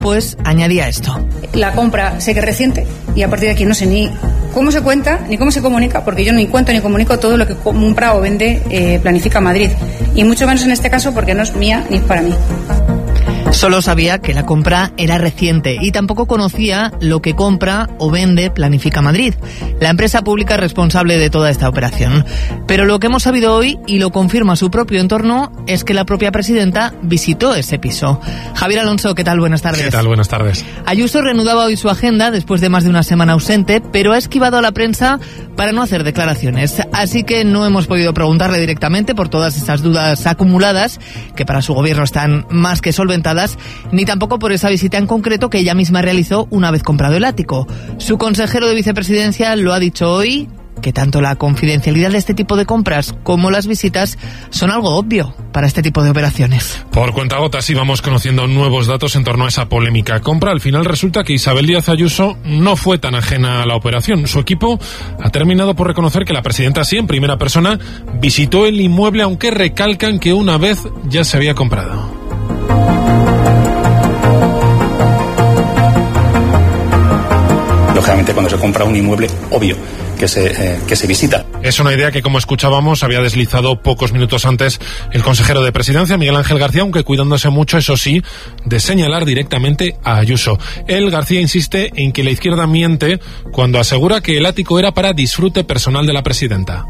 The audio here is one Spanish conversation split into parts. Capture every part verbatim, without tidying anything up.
pues añadía esto. La compra sé que es reciente y a partir de aquí no sé ni cómo se cuenta ni cómo se comunica, porque yo ni cuento ni comunico todo lo que compra o vende eh, Planifica Madrid, y mucho menos en este caso porque no es mía ni es para mí. Solo sabía que la compra era reciente y tampoco conocía lo que compra o vende Planifica Madrid, la empresa pública responsable de toda esta operación. Pero lo que hemos sabido hoy, y lo confirma su propio entorno, es que la propia presidenta visitó ese piso. Javier Alonso, ¿qué tal? Buenas tardes. ¿Qué tal? Buenas tardes. Ayuso reanudaba hoy su agenda después de más de una semana ausente, pero ha esquivado a la prensa para no hacer declaraciones. Así que no hemos podido preguntarle directamente por todas esas dudas acumuladas, que para su gobierno están más que solventadas, ni tampoco por esa visita en concreto que ella misma realizó una vez comprado el ático. Su consejero de vicepresidencia lo ha dicho hoy, que tanto la confidencialidad de este tipo de compras como las visitas son algo obvio para este tipo de operaciones. Por cuentagotas íbamos conociendo nuevos datos en torno a esa polémica compra. Al final resulta que Isabel Díaz Ayuso no fue tan ajena a la operación. Su equipo ha terminado por reconocer que la presidenta, sí, en primera persona, visitó el inmueble, aunque recalcan que una vez ya se había comprado. Lógicamente, cuando se compra un inmueble, obvio que se, eh, que se visita. Es una idea que, como escuchábamos, había deslizado pocos minutos antes el consejero de Presidencia, Miguel Ángel García, aunque cuidándose mucho, eso sí, de señalar directamente a Ayuso. Él, García, insiste en que la izquierda miente cuando asegura que el ático era para disfrute personal de la presidenta.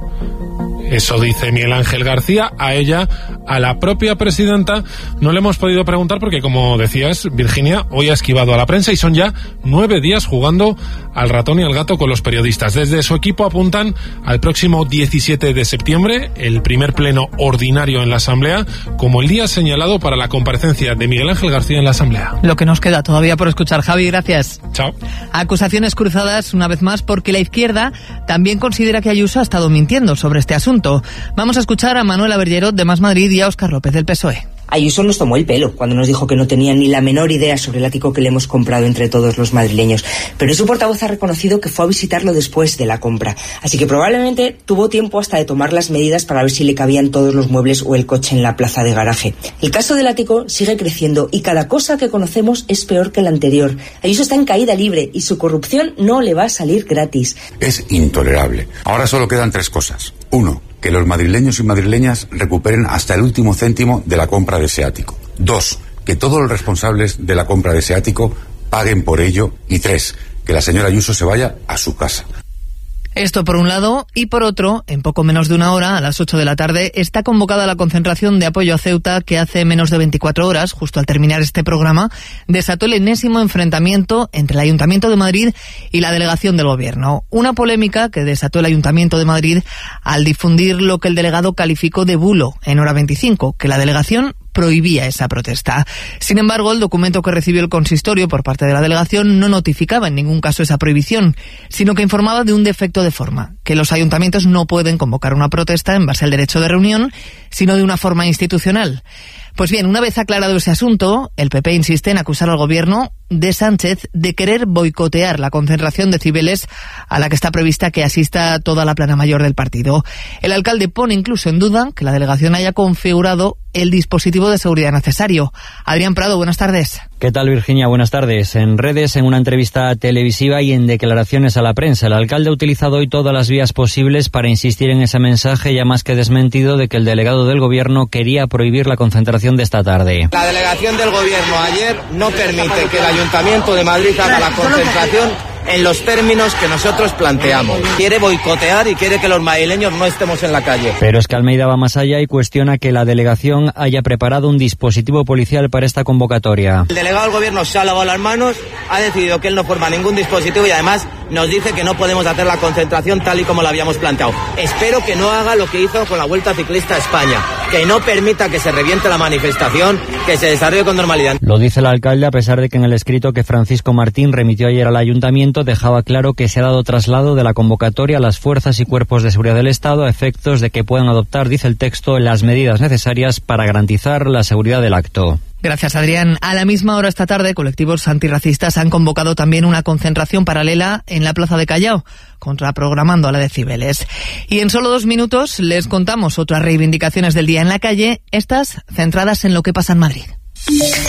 Eso dice Miguel Ángel García. A ella, a la propia presidenta, no le hemos podido preguntar porque, como decías, Virginia, hoy ha esquivado a la prensa y son ya nueve días jugando al ratón y al gato con los periodistas. Desde su equipo apuntan al próximo diecisiete de septiembre, el primer pleno ordinario en la Asamblea, como el día señalado para la comparecencia de Miguel Ángel García en la Asamblea. Lo que nos queda todavía por escuchar. Javi, gracias. Chao. Acusaciones cruzadas una vez más porque la izquierda también considera que Ayuso ha estado mintiendo sobre este asunto. Vamos a escuchar a Manuela Bergerot de Más Madrid y a Óscar López del P S O E. Ayuso nos tomó el pelo cuando nos dijo que no tenía ni la menor idea sobre el ático que le hemos comprado entre todos los madrileños. Pero su portavoz ha reconocido que fue a visitarlo después de la compra. Así que probablemente tuvo tiempo hasta de tomar las medidas para ver si le cabían todos los muebles o el coche en la plaza de garaje. El caso del ático sigue creciendo y cada cosa que conocemos es peor que la anterior. Ayuso está en caída libre y su corrupción no le va a salir gratis. Es intolerable. Ahora solo quedan tres cosas. Uno, que los madrileños y madrileñas recuperen hasta el último céntimo de la compra de ese ático. Dos, que todos los responsables de la compra de ese ático paguen por ello. Y tres, que la señora Ayuso se vaya a su casa. Esto por un lado, y por otro, en poco menos de una hora, a las ocho de la tarde, está convocada la concentración de apoyo a Ceuta que hace menos de veinticuatro horas, justo al terminar este programa, desató el enésimo enfrentamiento entre el Ayuntamiento de Madrid y la delegación del Gobierno. Una polémica que desató el Ayuntamiento de Madrid al difundir lo que el delegado calificó de bulo en Hora veinticinco, que la delegación prohibía esa protesta. Sin embargo, el documento que recibió el consistorio por parte de la delegación no notificaba en ningún caso esa prohibición, sino que informaba de un defecto de forma, que los ayuntamientos no pueden convocar una protesta en base al derecho de reunión, sino de una forma institucional. Pues bien, una vez aclarado ese asunto, el P P insiste en acusar al gobierno de Sánchez de querer boicotear la concentración de Cibeles a la que está prevista que asista toda la plana mayor del partido. El alcalde pone incluso en duda que la delegación haya configurado el dispositivo de seguridad necesario. Adrián Prado, buenas tardes. ¿Qué tal, Virginia? Buenas tardes. En redes, en una entrevista televisiva y en declaraciones a la prensa, el alcalde ha utilizado hoy todas las vías posibles para insistir en ese mensaje ya más que desmentido de que el delegado del gobierno quería prohibir la concentración de esta tarde. La delegación del gobierno ayer no permite que el Ayuntamiento de Madrid haga la concentración en los términos que nosotros planteamos. Quiere boicotear y quiere que los madrileños no estemos en la calle. Pero es que Almeida va más allá y cuestiona que la delegación haya preparado un dispositivo policial para esta convocatoria. El delegado del gobierno se ha lavado las manos, ha decidido que él no forma ningún dispositivo y además nos dice que no podemos hacer la concentración tal y como la habíamos planteado. Espero que no haga lo que hizo con la Vuelta Ciclista a España, que no permita que se reviente la manifestación, que se desarrolle con normalidad. Lo dice el alcalde a pesar de que en el escrito que Francisco Martín remitió ayer al ayuntamiento dejaba claro que se ha dado traslado de la convocatoria a las fuerzas y cuerpos de seguridad del Estado a efectos de que puedan adoptar, dice el texto, las medidas necesarias para garantizar la seguridad del acto. Gracias, Adrián. A la misma hora esta tarde, colectivos antirracistas han convocado también una concentración paralela en la Plaza de Callao, contraprogramando a la de Cibeles. Y en solo dos minutos les contamos otras reivindicaciones del día en la calle, estas centradas en lo que pasa en Madrid.